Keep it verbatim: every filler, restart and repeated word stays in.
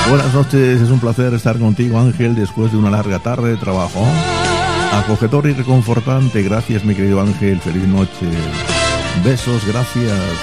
Buenas noches, es un placer estar contigo, Ángel, después de una larga tarde de trabajo. Acogedor y reconfortante, gracias mi querido Ángel, feliz noche. Besos, gracias.